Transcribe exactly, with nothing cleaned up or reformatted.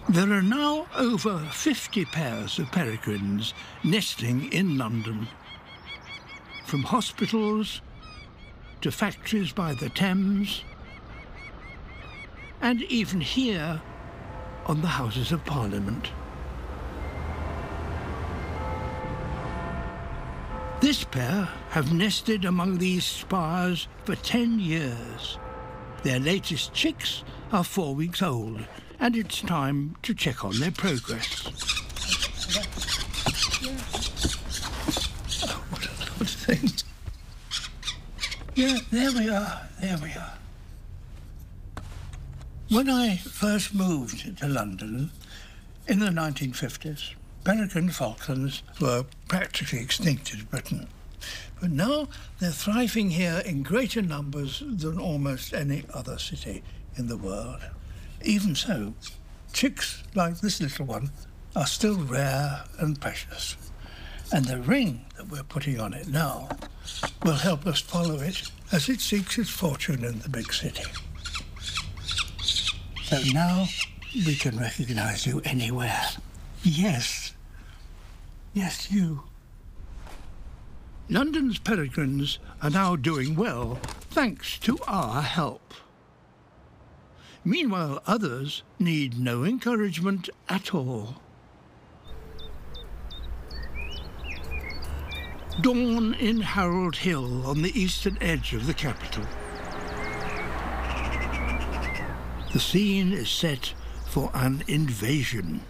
There are now over fifty pairs of peregrines nesting in London. From hospitals to factories by the Thames, and even here on the Houses of Parliament. This pair have nested among these spires for ten years. Their latest chicks are four weeks old, and it's time to check on their progress. Oh, what a, what a thing. Yeah, there we are, there we are. When I first moved to London in the nineteen fifties, peregrine falcons were practically extinct in Britain. But now they're thriving here in greater numbers than almost any other city in the world. Even so, chicks like this little one are still rare and precious. And the ring that we're putting on it now will help us follow it as it seeks its fortune in the big city. So now we can recognize you anywhere. Yes. Yes, you. London's peregrines are now doing well, thanks to our help. Meanwhile, others need no encouragement at all. Dawn in Harold Hill on the eastern edge of the capital. The scene is set for an invasion.